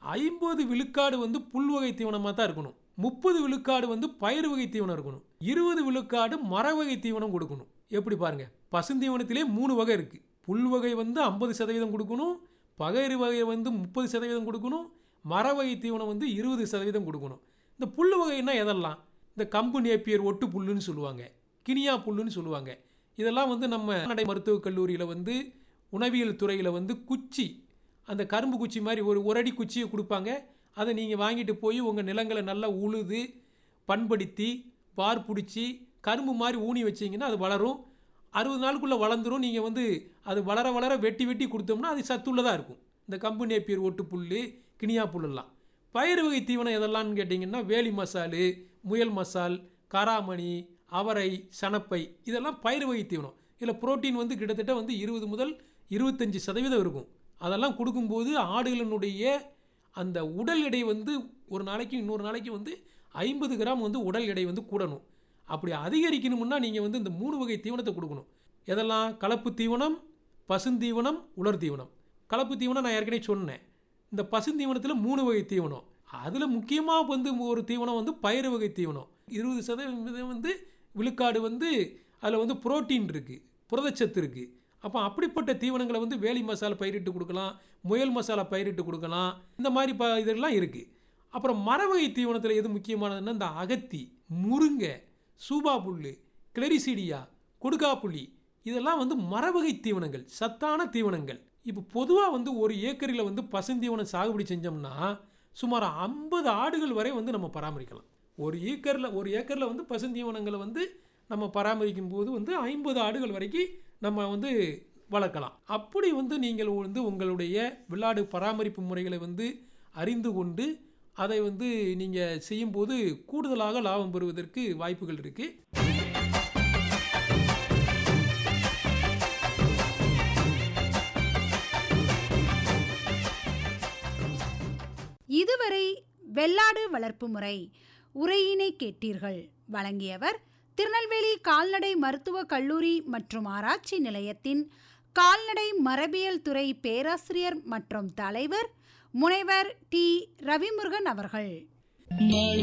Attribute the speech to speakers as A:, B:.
A: 50 விழுக்காடு வந்து புல் வகை தீவனமாக தான் இருக்கணும். 30 விழுக்காடு வந்து பயிர் வகை தீவனம் இருக்கணும். 20 விழுக்காடு மர வகை தீவனம் கொடுக்கணும். எப்படி பாருங்க, பசுந்தீவனத்திலே 3 வகை இருக்கு. புல் வகை வந்து 50% கொடுக்கணும், பயிர் வகை வந்து 30% கொடுக்கணும், மர வகை தீவனம் வந்து 20% கொடுக்கணும். இந்த புல் வகைன்னா எதெல்லாம்? இந்த கம்பு நேப்பியர் ஒட்டு புல்லுன்னு சொல்லுவாங்க, கினியா புல்லுன்னு சொல்லுவாங்க. இதெல்லாம் வந்து நம்ம கால்நடை மருத்துவக் கல்லூரியில் வந்து உணவியல் துறையில் வந்து குச்சி, அந்த கரும்பு குச்சி மாதிரி ஒரு அடி குச்சியை கொடுப்பாங்க. அதை நீங்கள் வாங்கிட்டு போய் உங்கள் நிலங்களை நல்லா உழுது பண்படுத்தி பார் பிடிச்சி கரும்பு மாதிரி ஊனி வச்சிங்கன்னா அது வளரும். 60 நாளுக்குள்ளே வளர்ந்துடும். நீங்கள் வந்து அது வளர வளர வெட்டி வெட்டி கொடுத்தோம்னா அது சத்துள்ளதாக இருக்கும். இந்த கம்பு நேப்பியர் ஒட்டு புல், கினியா புல்லெல்லாம். பயிர் வகை தீவனம் எதெல்லாம்னு கேட்டிங்கன்னா வேலி மசாலு, முயல் மசால், காராமணி, அவரை, சணப்பை, இதெல்லாம் பயிர் வகை தீவனம். இதில் புரோட்டீன் வந்து கிட்டத்தட்ட வந்து 20 முதல் 25% இருக்கும். அதெல்லாம் கொடுக்கும்போது ஆடுகளினுடைய அந்த உடல் எடை வந்து ஒரு நாளைக்கு இன்னொரு நாளைக்கு வந்து 50 கிராம் வந்து உடல் எடை வந்து கூடணும். அப்படி அதிகரிக்கணும்னா நீங்கள் வந்து இந்த 3 வகை தீவனத்தை கொடுக்கணும். எதெல்லாம்? கலப்பு தீவனம், பசுந்தீவனம், உலர் தீவனம். கலப்பு தீவனம் நான் ஏற்கனவே சொன்னேன். இந்த பசுந்தீவனத்தில் 3 வகை தீவனம். அதில் முக்கியமாக வந்து ஒரு தீவனம் வந்து பயிர் வகை தீவனம். 20% வந்து விழுக்காடு வந்து அதில் வந்து புரோட்டீன் இருக்குது, புரதச்சத்து இருக்குது. அப்போ அப்படிப்பட்ட தீவனங்களை வந்து வேலி மசாலா பயிரிட்டு கொடுக்கலாம், முயல் மசாலா பயிரிட்டு கொடுக்கலாம். இந்த மாதிரி இதெல்லாம் இருக்குது. அப்புறம் மரவகை தீவனத்தில் எது முக்கியமானதுன்னா இந்த அகத்தி, முருங்கை, சூபா புல், கிளரிசீடியா, கொடுக்காப்புளி, இதெல்லாம் வந்து மரவகை தீவனங்கள், சத்தான தீவனங்கள். இப்போ பொதுவாக வந்து ஒரு ஏக்கரில் வந்து பசுந்தீவனம் சாகுபடி செஞ்சோம்னா சுமார் 50 ஆடுகள் வரை வந்து நம்ம பராமரிக்கலாம். ஒரு ஏக்கரில் வந்து பசுந்தீவனங்களை வந்து நம்ம பராமரிக்கும் போது வந்து 50 ஆடுகள் வரைக்கும் நம்ம வந்து வளர்க்கலாம். அப்படி வந்து நீங்கள் வந்து உங்களுடைய வெள்ளாடு பராமரிப்பு முறைகளை வந்து அறிந்து கொண்டு அதை வந்து நீங்கள் செய்யும்போது கூடுதலாக லாபம் பெறுவதற்கு வாய்ப்புகள் இருக்குது.
B: இதுவரை வெள்ளாடு வளர்ப்பு முறை உரையினை கேட்டீர்கள். வழங்கியவர் திருநெல்வேலி கால்நடை மருத்துவக் கல்லூரி மற்றும் ஆராய்ச்சி நிலையத்தின் கால்நடை மரபியல் துறை பேராசிரியர் மற்றும் தலைவர் முனைவர் டி. ரவிமுருகன் அவர்கள்.